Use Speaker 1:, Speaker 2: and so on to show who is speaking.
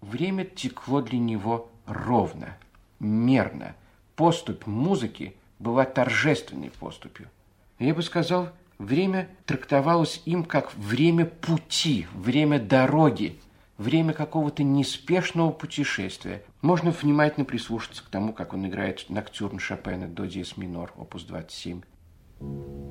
Speaker 1: Время текло для него ровно, мерно. Поступь музыки была торжественной поступью. Я бы сказал, время трактовалось им как время пути, время дороги, время какого-то неспешного путешествия. Можно внимательно прислушаться к тому, как он играет ноктюрн Шопена до диез минор, опус 27.